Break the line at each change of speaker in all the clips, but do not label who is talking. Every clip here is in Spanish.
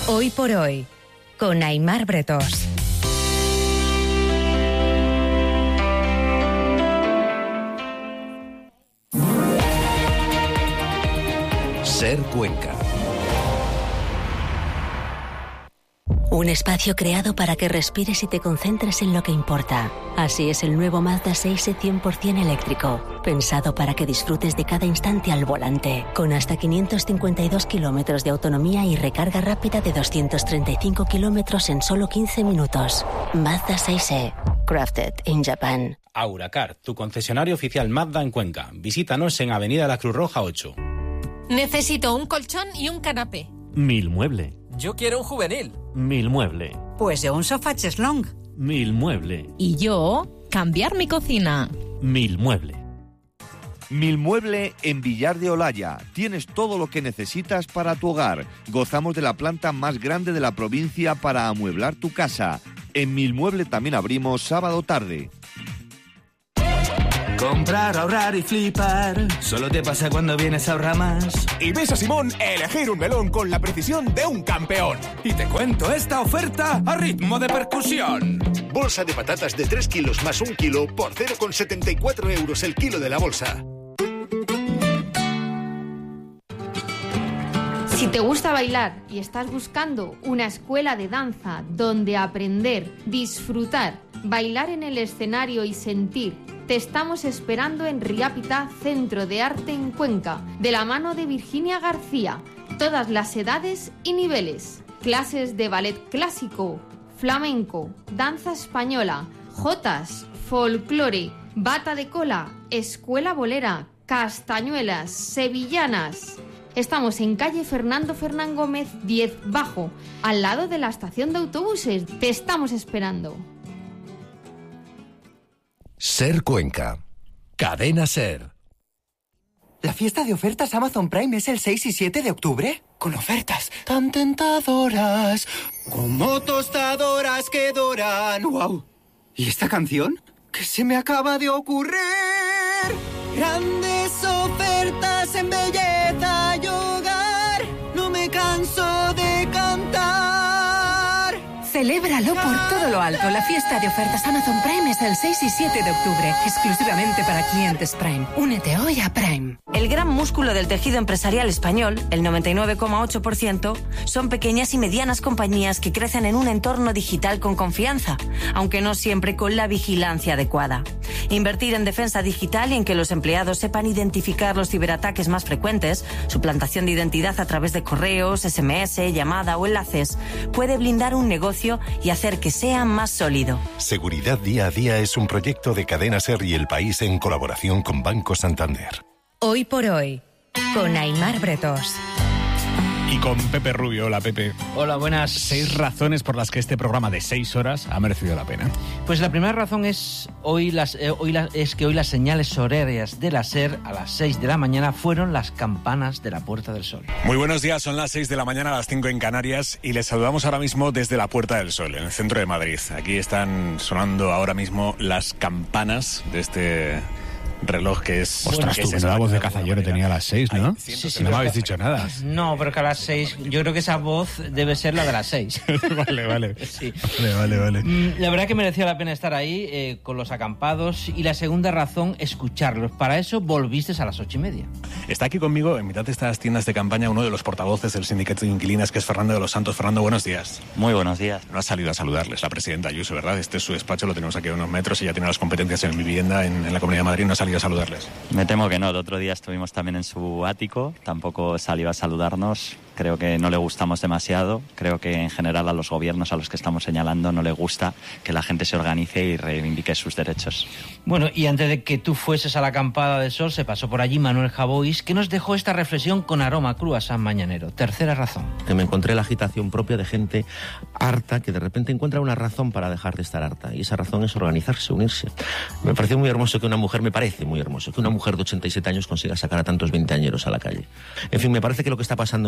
Hoy por hoy, con Aimar Bretós.
Ser Cuenca.
Un espacio creado para que respires y te concentres en lo que importa. Así es el nuevo Mazda 6e 100% eléctrico, pensado para que disfrutes de cada instante al volante, con hasta 552 kilómetros de autonomía y recarga rápida de 235 kilómetros en solo 15 minutos. Mazda 6e, crafted in Japan.
Auracar, tu concesionario oficial Mazda en Cuenca. Visítanos en Avenida La Cruz Roja 8.
Necesito un colchón y un canapé.
Milmueble.
Yo quiero un juvenil.
Milmueble.
Pues yo un sofá cheslong.
Milmueble.
Y yo, cambiar mi cocina.
Milmueble.
Milmueble en Villar de Olaya. Tienes todo lo que necesitas para tu hogar. Gozamos de la planta más grande de la provincia para amueblar tu casa. En Milmueble también abrimos sábado tarde.
Comprar, ahorrar y flipar, solo te pasa cuando vienes a Ahorramás.
Y ves a Simón elegir un melón con la precisión de un campeón.
Y te cuento esta oferta a ritmo de percusión.
Bolsa de patatas de 3 kilos más 1 kilo por 0,74 euros el kilo de la bolsa.
Si te gusta bailar y estás buscando una escuela de danza donde aprender, disfrutar, bailar en el escenario y sentir, te estamos esperando en Riápita, Centro de Arte en Cuenca, de la mano de Virginia García. Todas las edades y niveles. Clases de ballet clásico, flamenco, danza española, jotas, folclore, bata de cola, escuela bolera, castañuelas, sevillanas. Estamos en calle Fernando Fernán Gómez 10 Bajo, al lado de la estación de autobuses. Te estamos esperando.
Ser Cuenca. Cadena Ser.
La fiesta de ofertas Amazon Prime es el 6 y 7 de octubre. Con ofertas tan tentadoras como tostadoras que doran. ¡Wow! ¿Y esta canción? ¿Qué se me acaba de ocurrir? Grandes ofertas en belleza y hogar. No me canso de cantar.
Celébralo por todo lo alto. La fiesta de ofertas Amazon Prime es el 6 y 7 de octubre, exclusivamente para clientes Prime. Únete hoy a Prime.
El gran músculo del tejido empresarial español, el 99,8%, son pequeñas y medianas compañías que crecen en un entorno digital con confianza, aunque no siempre con la vigilancia adecuada. Invertir en defensa digital y en que los empleados sepan identificar los ciberataques más frecuentes, suplantación de identidad a través de correos, SMS, llamada o enlaces, puede blindar un negocio y hacer que sea más sólido.
Seguridad Día a Día es un proyecto de Cadena Ser y El País en colaboración con Banco Santander.
Hoy por hoy, con Aimar Bretós.
Y con Pepe Rubio. Hola, Pepe.
Hola, buenas.
6 razones por las que este programa de 6 horas ha merecido la pena.
Pues la primera razón es hoy las señales horarias de la SER a las 6 de la mañana fueron las campanas de la Puerta del Sol.
Muy buenos días, son las 6 de la mañana, las 5 en Canarias, y les saludamos ahora mismo desde la Puerta del Sol, en el centro de Madrid. Aquí están sonando ahora mismo las campanas de este reloj que es...
Ostras, tú, menuda voz de cazallero tenía a las 6, ¿no?
Sí,
no me habéis dicho nada.
No, pero que a las 6, yo creo que esa voz debe ser la de las 6.
Vale.
Sí.
Vale.
La verdad que mereció la pena estar ahí con los acampados, y la segunda razón, escucharlos. Para eso volviste a las 8:30.
Está aquí conmigo, en mitad de estas tiendas de campaña, uno de los portavoces del sindicato de inquilinas, que es Fernando de los Santos. Fernando, buenos días.
Muy buenos días.
No ha salido a saludarles la presidenta Ayuso, ¿verdad? Este es su despacho, lo tenemos aquí a unos metros, ella tiene las competencias en vivienda en la Comunidad de Madrid, no ha salido a saludarles.
Me temo que no, el otro día estuvimos también en su ático, tampoco salió a saludarnos, creo que no le gustamos demasiado, creo que en general a los gobiernos a los que estamos señalando no le gusta que la gente se organice y reivindique sus derechos.
Bueno, y antes de que tú fueses a la acampada de sol, se pasó por allí Manuel Javois, que nos dejó esta reflexión con aroma a croissant mañanero. Tercera razón.
Que me encontré la agitación propia de gente harta que de repente encuentra una razón para dejar de estar harta, y esa razón es organizarse, unirse. Me pareció muy hermoso que una mujer, me parece muy hermoso que una mujer de 87 años consiga sacar a tantos veinteañeros a la calle. En fin, me parece que lo que está pasando en Sol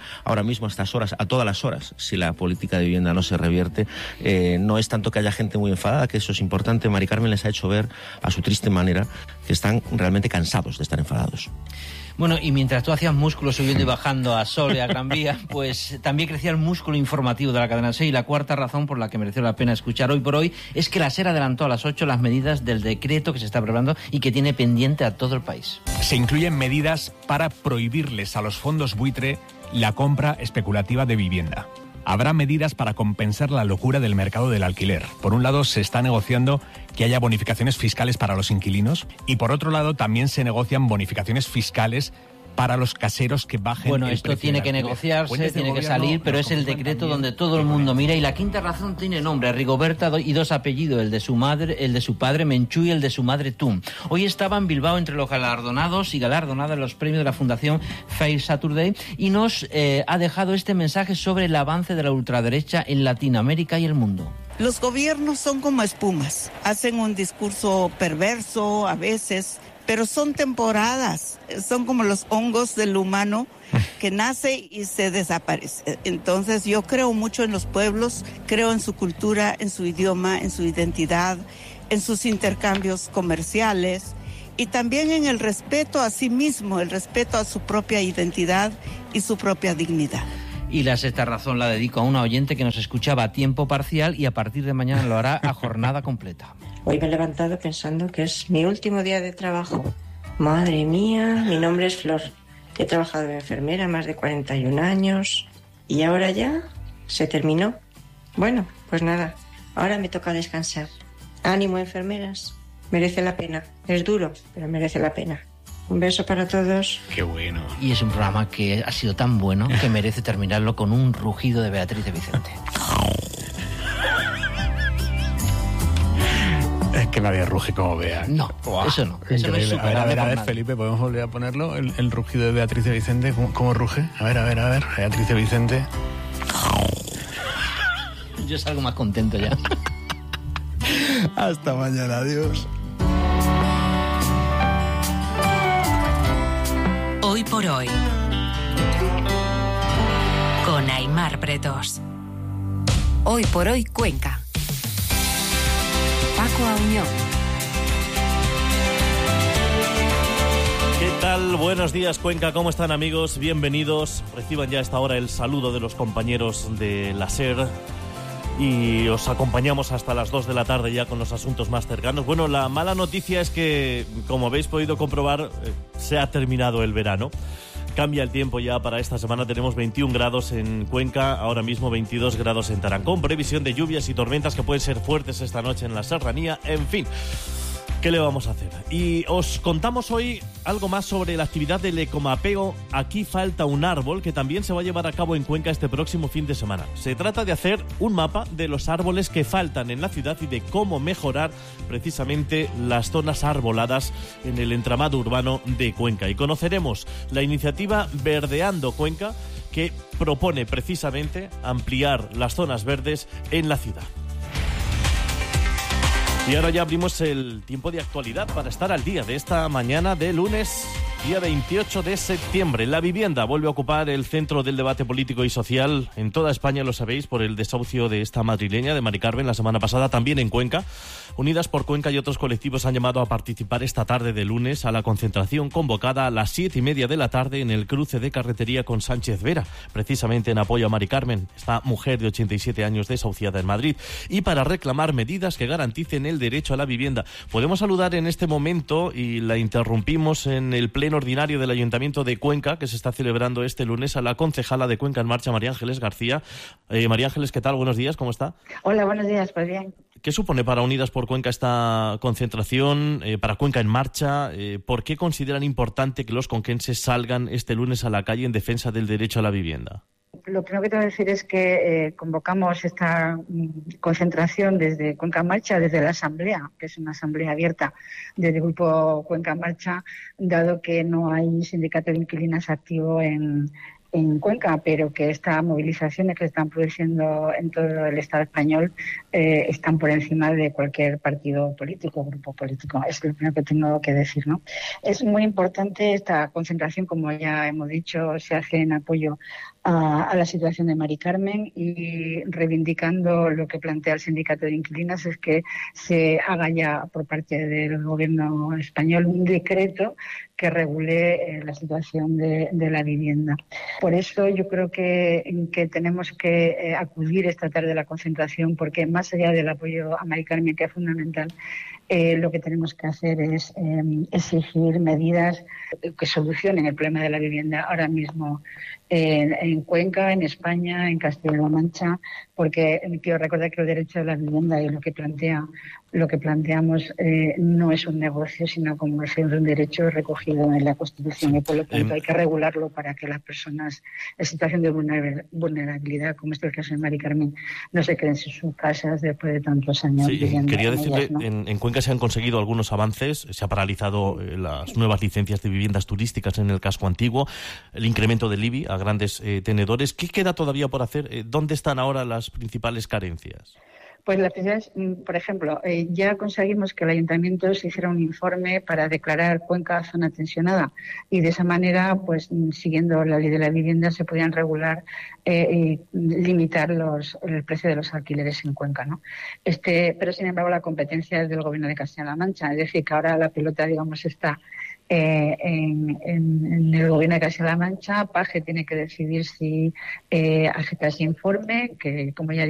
ahora mismo a estas horas, a todas las horas, si la política de vivienda no se revierte. No es tanto que haya gente muy enfadada, que eso es importante. Mari Carmen les ha hecho ver a su triste manera que están realmente cansados de estar enfadados.
Bueno, y mientras tú hacías músculo subiendo y bajando a Sol y a Gran Vía, pues también crecía el músculo informativo de la cadena SER. Y la cuarta razón por la que mereció la pena escuchar hoy por hoy es que la SER adelantó a las 8 las medidas del decreto que se está preparando y que tiene pendiente a todo el país.
Se incluyen medidas para prohibirles a los fondos buitre la compra especulativa de vivienda. Habrá medidas para compensar la locura del mercado del alquiler. Por un lado, se está negociando que haya bonificaciones fiscales para los inquilinos y por otro lado también se negocian bonificaciones fiscales para los caseros que bajen
Bueno,
el
esto
precio
tiene
del
que
alquiler.
negociarse,
Fuentes del
tiene que
gobierno
salir, pero
nos
es el
confirman
decreto
también
donde todo el mundo mira. Y la quinta razón tiene nombre, Rigoberta, y dos apellidos, el de su madre, el de su padre Menchú y el de su madre Tum. Hoy estaba en Bilbao entre los galardonados y galardonadas los premios de la Fundación Fair Saturday y nos ha dejado este mensaje sobre el avance de la ultraderecha en Latinoamérica y el mundo.
Los gobiernos son como espumas, hacen un discurso perverso a veces, pero son temporadas, son como los hongos del humano que nace y se desaparece. Entonces yo creo mucho en los pueblos, creo en su cultura, en su idioma, en su identidad, en sus intercambios comerciales y también en el respeto a sí mismo, el respeto a su propia identidad y su propia dignidad.
Y la sexta razón la dedico a una oyente que nos escuchaba a tiempo parcial y a partir de mañana lo hará a jornada completa.
Hoy me he levantado pensando que es mi último día de trabajo. Madre mía, mi nombre es Flor. He trabajado de enfermera más de 41 años y ahora ya se terminó. Bueno, pues nada, ahora me toca descansar. Ánimo, enfermeras, merece la pena. Es duro, pero merece la pena. Un beso para todos.
Qué bueno.
Y es un programa que ha sido tan bueno que merece terminarlo con un rugido de Beatriz de Vicente.
Es que nadie ruge como Bea.
No, eso no. Eso no es
a ver, Felipe, ¿podemos volver a ponerlo? El rugido de Beatriz de Vicente, ¿cómo ruge? A ver, Beatriz de Vicente.
Yo salgo más contento ya.
Hasta mañana, adiós.
Hoy por hoy, con Aimar Bretos.
Hoy por hoy, Cuenca. Paco Auñón.
¿Qué tal? Buenos días, Cuenca. ¿Cómo están, amigos? Bienvenidos. Reciban ya a esta hora el saludo de los compañeros de la SER. Y os acompañamos hasta las 2 de la tarde ya con los asuntos más cercanos. Bueno, la mala noticia es que, como habéis podido comprobar, se ha terminado el verano. Cambia el tiempo ya para esta semana. Tenemos 21 grados en Cuenca, ahora mismo 22 grados en Tarancón. Previsión de lluvias y tormentas que pueden ser fuertes esta noche en la serranía. En fin, ¿qué le vamos a hacer? Y os contamos hoy algo más sobre la actividad del ecomapeo Aquí falta un árbol, que también se va a llevar a cabo en Cuenca este próximo fin de semana. Se trata de hacer un mapa de los árboles que faltan en la ciudad y de cómo mejorar precisamente las zonas arboladas en el entramado urbano de Cuenca. Y conoceremos la iniciativa Verdeando Cuenca, que propone precisamente ampliar las zonas verdes en la ciudad. Y ahora ya abrimos el tiempo de actualidad para estar al día de esta mañana de lunes, día 28 de septiembre. La vivienda vuelve a ocupar el centro del debate político y social en toda España, lo sabéis, por el desahucio de esta madrileña, de Mari Carmen, la semana pasada, también en Cuenca. Unidas por Cuenca y otros colectivos han llamado a participar esta tarde de lunes a la concentración convocada a las 7:30 de la tarde en el cruce de carretería con Sánchez Vera, precisamente en apoyo a Mari Carmen, esta mujer de 87 años desahuciada en Madrid, y para reclamar medidas que garanticen el derecho a la vivienda. Podemos saludar en este momento, y la interrumpimos en el pleno ordinario del Ayuntamiento de Cuenca, que se está celebrando este lunes, a la concejala de Cuenca en Marcha, María Ángeles García. María Ángeles, ¿qué tal? Buenos días, ¿cómo está?
Hola, buenos días, pues bien.
¿Qué supone para Unidas por Cuenca esta concentración, para Cuenca en Marcha? ¿Por qué consideran importante que los conquenses salgan este lunes a la calle en defensa del derecho a la vivienda?
Lo primero que tengo que decir es que convocamos esta concentración desde Cuenca en Marcha, desde la Asamblea, que es una asamblea abierta desde el Grupo Cuenca en Marcha, dado que no hay sindicato de inquilinas activo en Cuenca, pero que estas movilizaciones que están produciendo en todo el Estado español están por encima de cualquier partido político, grupo político. Es lo primero que tengo que decir, ¿no? Es muy importante esta concentración, como ya hemos dicho, se hace en apoyo a la situación de Mari Carmen y reivindicando lo que plantea el sindicato de inquilinas, es que se haga ya por parte del gobierno español un decreto que regule la situación de la vivienda. Por eso yo creo que tenemos que acudir esta tarde a la concentración, porque más allá del apoyo a Mari Carmen, que es fundamental, lo que tenemos que hacer es exigir medidas que solucionen el problema de la vivienda ahora mismo en Cuenca, en España, en Castilla-La Mancha, porque quiero recordar que el derecho a la vivienda y lo que planteamos no es un negocio, sino como es un derecho recogido en la Constitución, y por lo tanto hay que regularlo para que las personas en situación de vulnerabilidad, como es el caso de Mari Carmen, no se queden en sus casas después de tantos años viviendo.
Quería decirle,
ellas, ¿no?
en Cuenca se han conseguido algunos avances, se ha paralizado las nuevas licencias de viviendas turísticas en el casco antiguo, el incremento del IBI a grandes tenedores. ¿Qué queda todavía por hacer? ¿Dónde están ahora las principales carencias?
Pues las principales, por ejemplo, ya conseguimos que el ayuntamiento se hiciera un informe para declarar Cuenca zona tensionada, y de esa manera, pues siguiendo la ley de la vivienda, se podían regular y limitar el precio de los alquileres en Cuenca, ¿no? Pero sin embargo la competencia es del Gobierno de Castilla-La Mancha, es decir, que ahora la pelota, digamos, está en el Gobierno de Castilla-La Mancha. Paje tiene que decidir si acepta ese informe, que como ya